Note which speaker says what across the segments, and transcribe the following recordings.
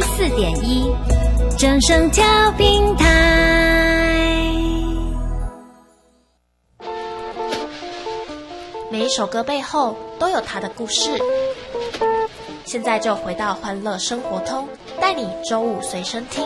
Speaker 1: 104.1正声调频台。
Speaker 2: 每一首歌背后都有它的故事。现在就回到欢乐生活通，带你周五随身听。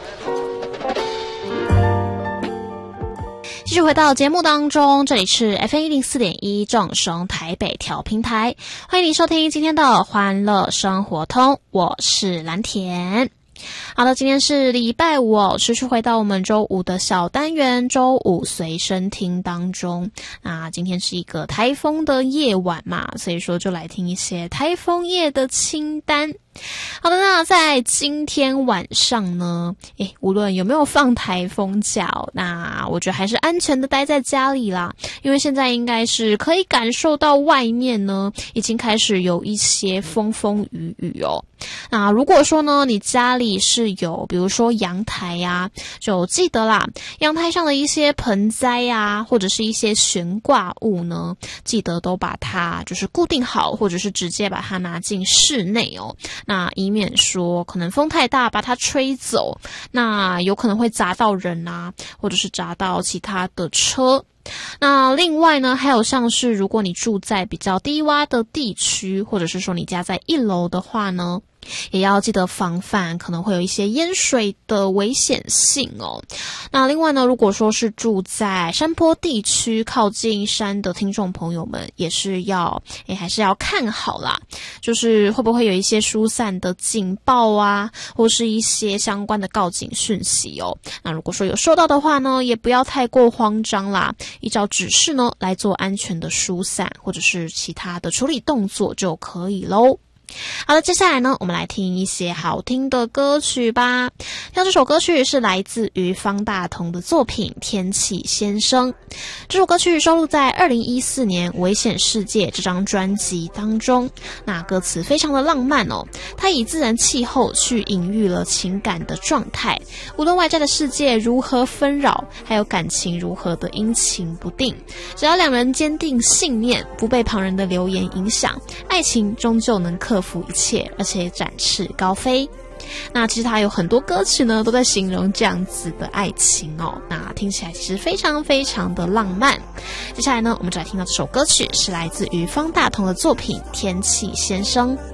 Speaker 2: 继续回到节目当中，这里是 FM104.1 正声台北调频台，欢迎您收听今天的欢乐生活通，我是蓝田。好的，今天是礼拜五哦，持续回到我们周五的小单元周五随身听当中。那今天是一个台风的夜晚嘛，所以说就来听一些台风夜的清单。好的，那在今天晚上呢，无论有没有放台风假，那我觉得还是安全的待在家里啦，因为现在应该是可以感受到外面呢已经开始有一些风风雨雨哦。那如果说呢你家里是有比如说阳台啊，就记得啦，阳台上的一些盆栽啊，或者是一些悬挂物呢，记得都把它就是固定好，或者是直接把它拿进室内哦。那以免说可能风太大把它吹走，那有可能会砸到人啊，或者是砸到其他的车。那另外呢，还有像是如果你住在比较低洼的地区，或者是说你家在1楼的话呢，也要记得防范可能会有一些淹水的危险性哦。那另外呢，如果说是住在山坡地区靠近山的听众朋友们，也是要还是要看好啦，就是会不会有一些疏散的警报啊，或是一些相关的告警讯息哦。那如果说有收到的话呢，也不要太过慌张啦，依照指示呢来做安全的疏散或者是其他的处理动作就可以咯。好了，接下来呢，我们来听一些好听的歌曲吧。像这首歌曲是来自于方大同的作品《天气先生》。这首歌曲收录在2014年《危险世界》这张专辑当中。那歌词非常的浪漫哦，它以自然气候去隐喻了情感的状态，无论外在的世界如何纷扰，还有感情如何的阴晴不定，只要两人坚定信念，不被旁人的流言影响，爱情终究能克服一切，而且展翅高飞。那其实它有很多歌曲呢都在形容这样子的爱情哦，那听起来其实非常非常的浪漫。接下来呢，我们就来听到这首歌曲是来自于方大同的作品《天气先生》。